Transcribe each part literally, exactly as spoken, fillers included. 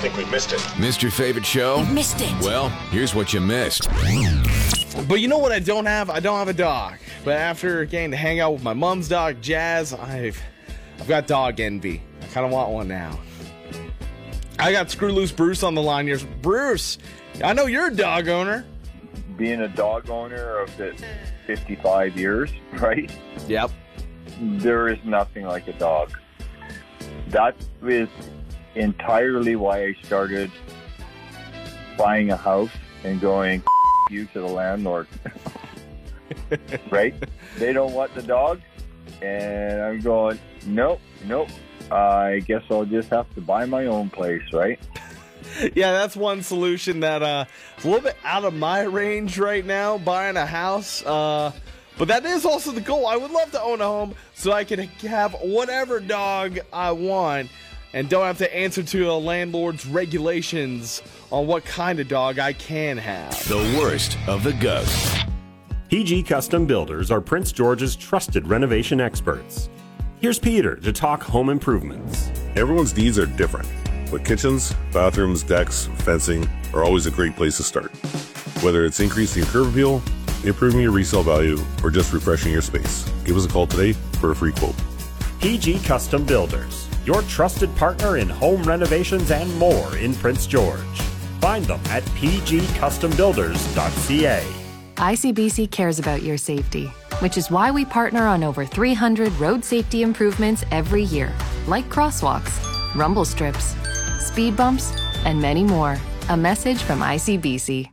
think we missed it. Missed your favorite show? You missed it. Well, here's what you missed. But you know what I don't have? I don't have a dog. But after getting to hang out with my mom's dog, Jazz, I've I've got dog envy. I kind of want one now. I got Screw Loose Bruce on the line here. Bruce, I know you're a dog owner. Being a dog owner of the fifty-five years, right? Yep. There is nothing like a dog. That is entirely why I started buying a house and going you to the landlord. Right? They don't want the dog, and I'm going, nope, nope. I guess I'll just have to buy my own place, right? Yeah, that's one solution that uh, is a little bit out of my range right now, buying a house. Uh, but that is also the goal. I would love to own a home so I can have whatever dog I want and don't have to answer to a landlord's regulations on what kind of dog I can have. The worst of the goat. P G Custom Builders are Prince George's trusted renovation experts. Here's Peter to talk home improvements. Everyone's needs are different, but kitchens, bathrooms, decks, fencing are always a great place to start. Whether it's increasing your curb appeal, improving your resale value, or just refreshing your space, give us a call today for a free quote. P G Custom Builders, your trusted partner in home renovations and more in Prince George. Find them at p g custom builders dot c a. I C B C cares about your safety, which is why we partner on over three hundred road safety improvements every year, like crosswalks, rumble strips, speed bumps, and many more. A message from I C B C.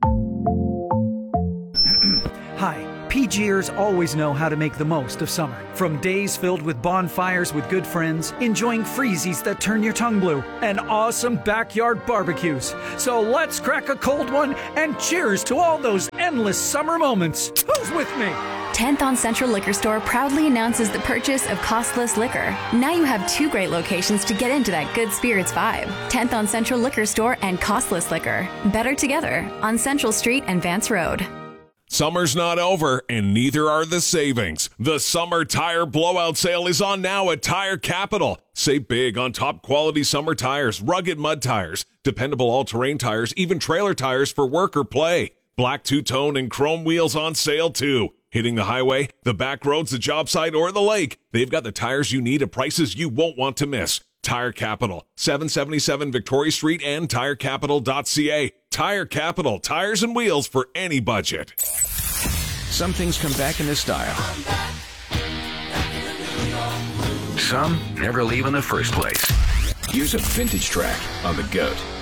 Hi. PGers always know how to make the most of summer. From days filled with bonfires with good friends, enjoying freezies that turn your tongue blue, and awesome backyard barbecues. So let's crack a cold one and cheers to all those endless summer moments. Who's with me? tenth on Central Liquor Store proudly announces the purchase of costless liquor. Now you have two great locations to get into that good spirits vibe. tenth on Central Liquor Store and Costless Liquor. Better together on Central Street and Vance Road. Summer's not over, and neither are the savings. The summer tire blowout sale is on now at Tire Capital. Save big on top quality summer tires, rugged mud tires, dependable all-terrain tires, even trailer tires for work or play. Black two-tone and chrome wheels on sale too. Hitting the highway, the back roads, the job site, or the lake, they've got the tires you need at prices you won't want to miss. Tire Capital, seven seventy-seven Victoria Street and tire capital dot c a. Tire Capital, tires and wheels for any budget. Some things come back into style. Some never leave in the first place. Here's a vintage track on The Goat.